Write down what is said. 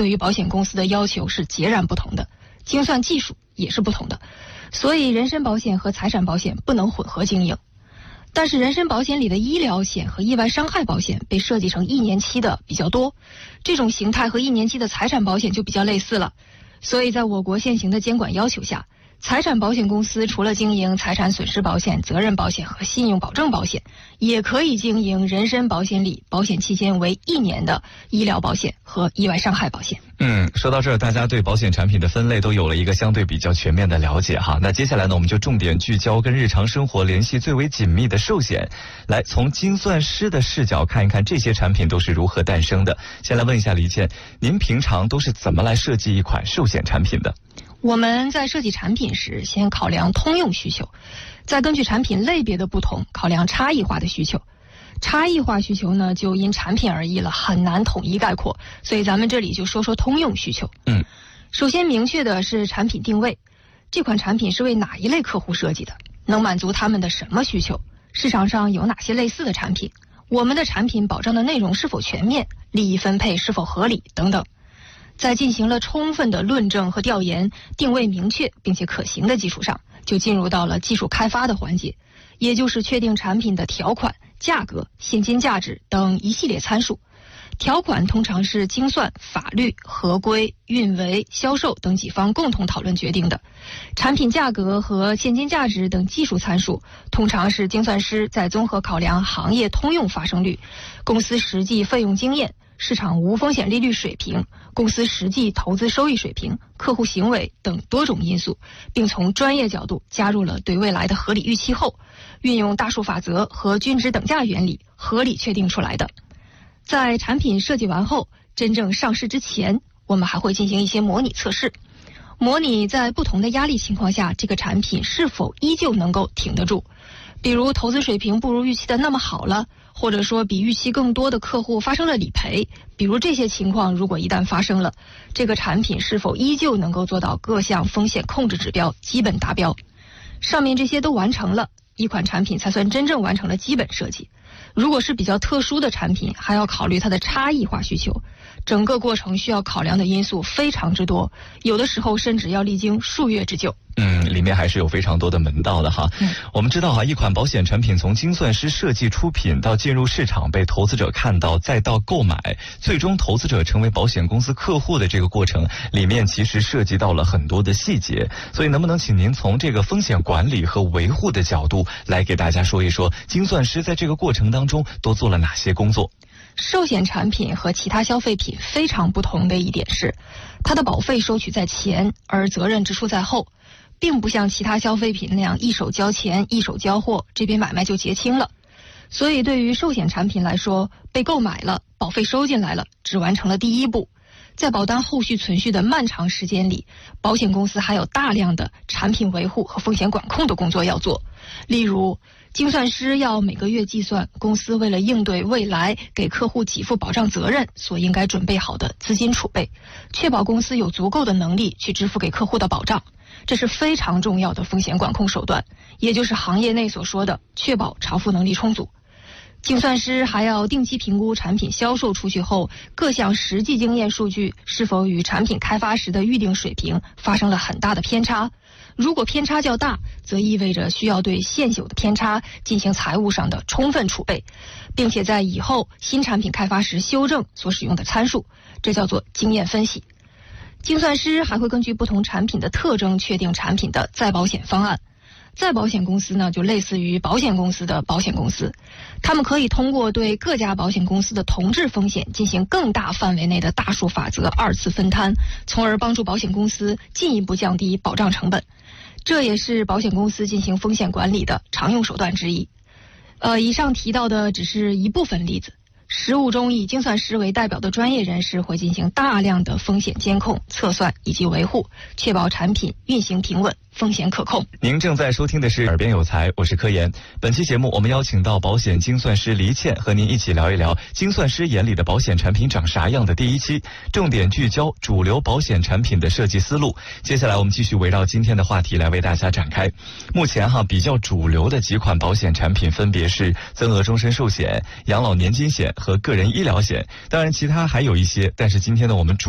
对于保险公司的要求是截然不同的，精算技术也是不同的，所以人身保险和财产保险不能混合经营。但是人身保险里的医疗险和意外伤害保险被设计成1年期的比较多，这种形态和1年期的财产保险就比较类似了。所以在我国现行的监管要求下，财产保险公司除了经营财产损失保险、责任保险和信用保证保险，也可以经营人身保险里保险期间为1年的医疗保险和意外伤害保险。 说到这儿，大家对保险产品的分类都有了一个相对比较全面的了解哈。那接下来呢，我们就重点聚焦跟日常生活联系最为紧密的寿险，来从精算师的视角看一看这些产品都是如何诞生的。先来问一下黎倩，您平常都是怎么来设计一款寿险产品的？ 我们在设计产品时，先考量通用需求，再根据产品类别的不同，考量差异化的需求。差异化需求呢，就因产品而异了，很难统一概括，所以咱们这里就说说通用需求。首先明确的是产品定位，这款产品是为哪一类客户设计的，能满足他们的什么需求，市场上有哪些类似的产品，我们的产品保障的内容是否全面，利益分配是否合理等等。在进行了充分的论证和调研，定位明确并且可行的基础上，就进入到了技术开发的环节，也就是确定产品的条款、价格、现金价值等一系列参数。条款通常是精算、法律、合规、运维、销售等几方共同讨论决定的。产品价格和现金价值等技术参数，通常是精算师在综合考量行业通用发生率、公司实际费用经验、市场无风险利率水平、公司实际投资收益水平、客户行为等多种因素，并从专业角度加入了对未来的合理预期后，运用大数法则和均值等价原理合理确定出来的。在产品设计完后，真正上市之前，我们还会进行一些模拟测试，模拟在不同的压力情况下，这个产品是否依旧能够挺得住。比如投资水平不如预期的那么好了，或者说比预期更多的客户发生了理赔，比如这些情况如果一旦发生了，这个产品是否依旧能够做到各项风险控制指标基本达标。上面这些都完成了，一款产品才算真正完成了基本设计。如果是比较特殊的产品，还要考虑它的差异化需求，整个过程需要考量的因素非常之多，有的时候甚至要历经数月之久。 里面还是有非常多的门道的哈。我们知道哈，一款保险产品从精算师设计出品到进入市场被投资者看到，再到购买，最终投资者成为保险公司客户的这个过程里面，其实涉及到了很多的细节。所以能不能请您从这个风险管理和维护的角度来给大家说一说，精算师在这个过程当中都做了哪些工作？ 寿险产品和其他消费品非常不同的一点是，它的保费收取在前，而责任支出在后，并不像其他消费品那样一手交钱一手交货，这边买卖就结清了。所以对于寿险产品来说，被购买了，保费收进来了，只完成了第一步。在保单后续存续的漫长时间里，保险公司还有大量的产品维护和风险管控的工作要做。例如，精算师要每个月计算公司为了应对未来给客户给付保障责任所应该准备好的资金储备，确保公司有足够的能力去支付给客户的保障。这是非常重要的风险管控手段，也就是行业内所说的确保偿付能力充足。精算师还要定期评估产品销售出去后各项实际经验数据是否与产品开发时的预定水平发生了很大的偏差。如果偏差较大，则意味着需要对现有的偏差进行财务上的充分储备，并且在以后新产品开发时修正所使用的参数，这叫做经验分析。精算师还会根据不同产品的特征确定产品的再保险方案。再保险公司呢，就类似于保险公司的保险公司，他们可以通过对各家保险公司的同质风险进行更大范围内的大数法则二次分摊，从而帮助保险公司进一步降低保障成本。这也是保险公司进行风险管理的常用手段之一。以上提到的只是一部分例子。实务中以精算师为代表的专业人士会进行大量的风险监控、测算以及维护，确保产品运行平稳、风险可控。 您正在收听的是耳边有才，我是柯岩。本期节目我们邀请到保险精算师黎倩，和您一起聊一聊精算师眼里的保险产品长啥样的第一期，重点聚焦主流保险产品的设计思路。接下来我们继续围绕今天的话题来为大家展开。目前比较主流的几款保险产品分别是增额终身寿险、养老年金险和个人医疗险，当然其他还有一些，但是今天呢我们